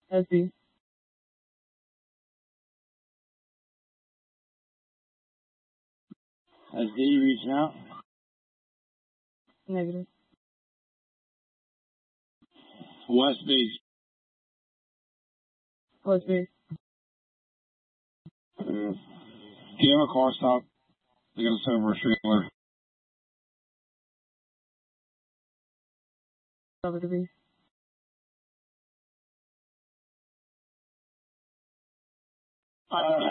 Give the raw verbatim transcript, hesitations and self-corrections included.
S B. S D reaching out. Negative. West base. West base. Uh, give him a car stop. They got us over a trailer. Cover the base. Uh,